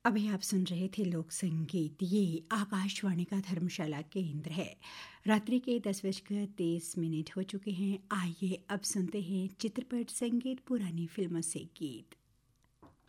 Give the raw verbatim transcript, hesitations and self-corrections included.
अभी आप सुन रहे थे लोक संगीत। ये आकाशवाणी का धर्मशाला केंद्र है। रात्रि के दस बजकर तेईस मिनट हो चुके हैं। आइए अब सुनते हैं चित्रपट संगीत पुरानी फिल्मों से गीत।